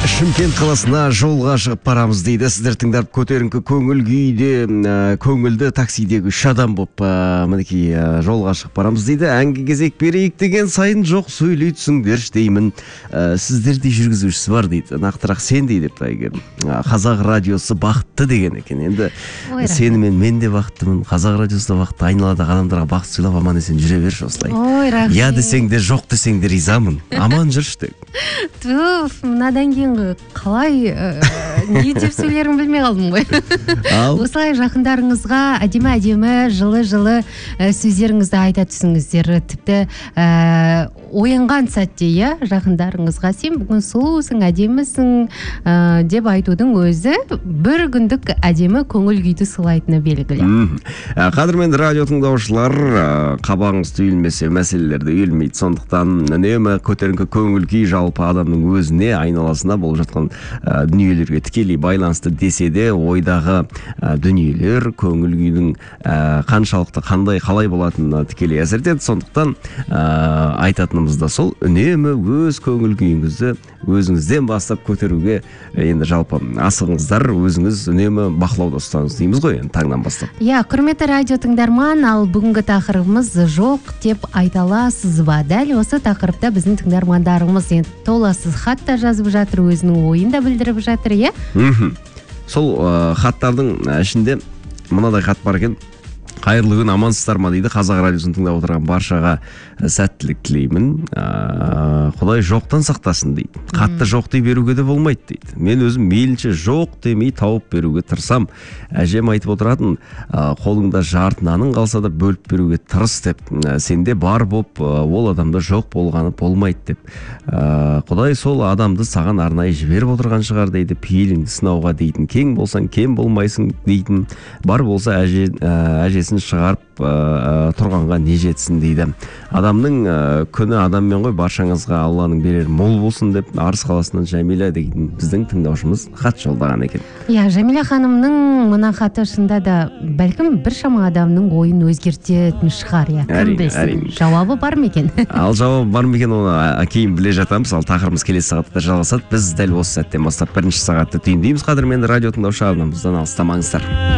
Шымкент қаласына жолға шығып барамыз дейді. Сіздер тыңдап көтеріңкі көңіл күйде, көңілді таксидегі үш адам болып мінекей жолға шығып барамыз дейді. Әнге кезек берейік деген сайын жоқ сөйлей түсіңдерші деймін. Сіздерде жүргізушісі бар дейді. Нақтырақ сен дейді. Қазақ радиосы бақытты деген екен. Енді сенімен мен де бақыттымын. Қазақ радиосы да бақытты. Айналадағы адамдарға бақыт сыйлап аман есен жүре берші осылай. Ой, рахмет. Я десең де жоқ десең де ризамын. Аман жүрші деп. Туф, мынадан кейін қалай не деп сөйлерін білмей қалдым ғой. Осылай жақындарыңызға әдемі жылы сөздеріңізді айта түсіңіздер. Тіпті оянған сәтте жақындарыңызға сен бүгін сұлусың, әдемісің деп айтудың өзі бір күндік әдемі көңіл күйді сыйлайтыны белгілі. Қадірменді радио тыңдаушылар, қабағыңыз түйілмесе мәселелерді үйілмейді. Сондықтан үнемі көтеріңкі көңіл күй жалпы адамның өзіне, айналасына болып жатқан дүниелерге тікелей байланысты десе де, ойдағы дүниелер көңіл күйдің қаншалықты қалай болатынына тікелей әсер етеді. Сондықтан айтатынымыз да сол, үнемі өз көңіл күйіңізді өзіңізден бастап көтеруге енді жалпы асығыңыздар, өзіңіз үнемі бақылауда ұстаңыз дейміз ғой, енді таңнан бастап. Құрметті радио тыңдарман, ал бүгінгі тақырыбымыз жоқ деп айта аласыз ба? Дәл осы тақырыпта біздің тыңдармандарымыз енді толассыз хат та жазып жатыр, өзінің ойын да білдіріп жатыр, Сол хаттардың ішінде мынадай хат бар екен. Қайырлы күн, амансыздар ма дейді. Қазақ радиосын тыңдап отырған баршаға сәттілік тілеймін. Құдай жоқтан сақтасын дейді. Қатты жоқ дей беруге де болмайды дейді. Мен өзім мейлінше жоқ демей тауып беруге тырысам. Әжем айтып отыратын, қолыңда жарты наның қалса да бөліп беруге тырыс деп. Сенде бар боп, ол адамда жоқ болғаны болмайды деп. Құдай сол адамды саған арнайы жіберіп отырған шығар дейді. Пейіліңді сынауға дейтін. Кең болсаң кем болмайсың дейтін. Бар болса әжесін шығарып тұрғанға не жетсін дейді. Адамның күні адаммен ғой, баршаңызға Алланың берер мол болсын деп Арыс қаласынан Жәмила деген біздің тыңдаушымыз хат жолдаған екен. Жәмила ханымның мына хаты шында да бәлкім біршама адамның ойын өзгертетін шығар, кім білсін. Жауабы бар ма екен? Ал жауабы бар ма екен, оны кейін біле жатамыз. Ал тақырыбымыз келесі сағатта жалғасады. Біз дәл осы сәттен бастап бірінші сағатты түйіндейміз. Қадірменді радио тыңдаушы арнамыздан алыстамаңыздар.